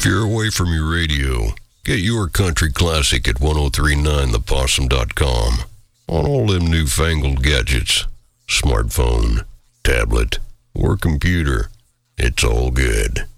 you're away from your radio, get your country classic at 1039thepossum.com on all them newfangled gadgets, smartphone, tablet, or computer. It's all good.